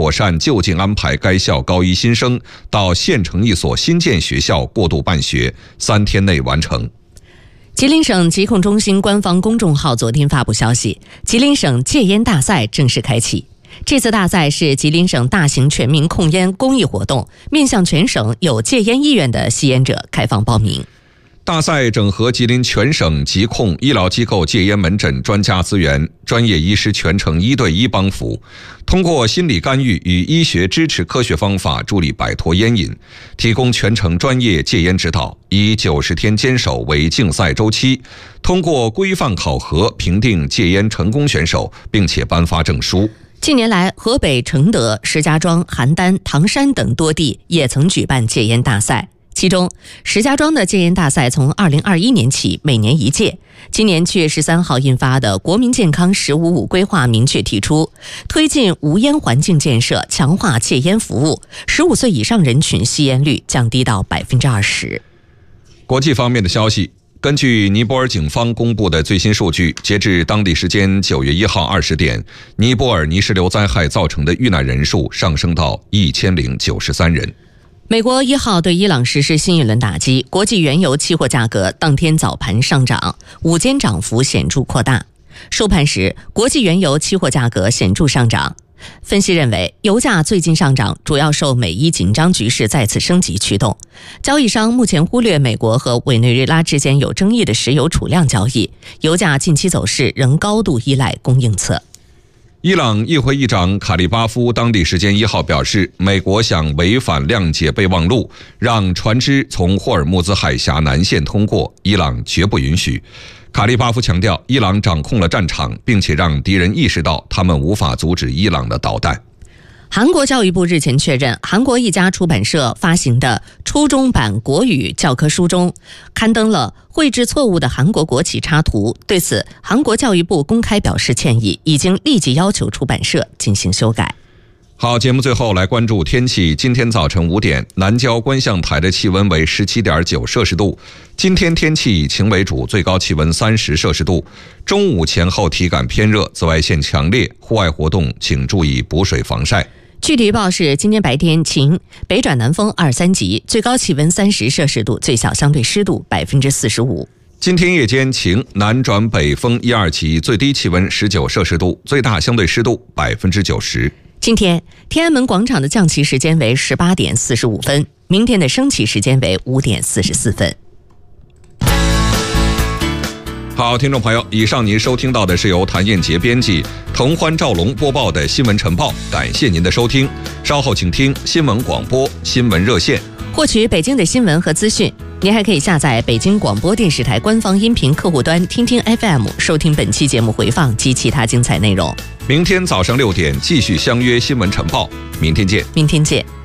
妥善就近安排该校高一新生到县城一所新建学校过渡办学，3天内完成。 吉林省疾控中心官方公众号昨天发布消息，吉林省戒烟大赛正式开启。这次大赛是吉林省大型全民控烟公益活动，面向全省有戒烟意愿的吸烟者开放报名。 大赛整合吉林全省疾控医疗机构戒烟门诊专家资源，专业医师全程1对1帮扶，通过心理干预与医学支持科学方法助力摆脱烟瘾，提供全程专业戒烟指导，以90天坚守为竞赛周期，通过规范考核评定戒烟成功选手，并且颁发证书。 近年来，河北承德、石家庄、邯郸、唐山等多地也曾举办戒烟大赛。其中，石家庄的戒烟大赛从2021年起每年1届。今年7月13号印发的《国民健康“15+5”规划》明确提出，推进无烟环境建设，强化戒烟服务，15岁以上人群吸烟率降低到20%。 国际方面的消息。根据尼泊尔警方公布的最新数据，截至当地时间9月1号20点，尼泊尔泥石流灾害造成的遇难人数上升到1093人。 美国1号对伊朗实施新一轮打击，国际原油期货价格当天早盘上涨，午间涨幅显著扩大。收盘时，国际原油期货价格显著上涨。分析认为，油价最近上涨主要受美伊紧张局势再次升级驱动。交易商目前忽略美国和委内瑞拉之间有争议的石油储量交易，油价近期走势仍高度依赖供应侧。 伊朗议会议长卡利巴夫当地时间1号表示，美国想违反谅解备忘录，让船只从霍尔木兹海峡南线通过，伊朗绝不允许。卡利巴夫强调，伊朗掌控了战场，并且让敌人意识到他们无法阻止伊朗的导弹。 韩国教育部日前确认，韩国一家出版社发行的初中版国语教科书中刊登了绘制错误的韩国国旗插图。对此，韩国教育部公开表示歉意，已经立即要求出版社进行修改。 好，节目最后来关注天气。今天早晨5点，南郊观象台的气温为17.9摄氏度。今天天气以晴为主，最高气温30摄氏度。中午前后体感偏热，紫外线强烈，户外活动请注意补水防晒。 具体预报是：今天白天晴，北转南风2、3级，最高气温30摄氏度，最小相对湿度45%。 今天夜间晴，南转北风1、2级，最低气温19摄氏度，最大相对湿度90%。 今天天安门广场的降旗时间为18点45分，明天的升旗时间为5点44分。 好，听众朋友，以上您收听到的是由谭艳杰编辑、滕欢、赵龙播报的新闻晨报，感谢您的收听。稍后请听新闻广播、新闻热线， 获取北京的新闻和资讯。您还可以下载北京广播电视台官方音频客户端听听 FM， 收听本期节目回放及其他精彩内容。 明天早上6点继续相约新闻晨报，明天见。 明天见。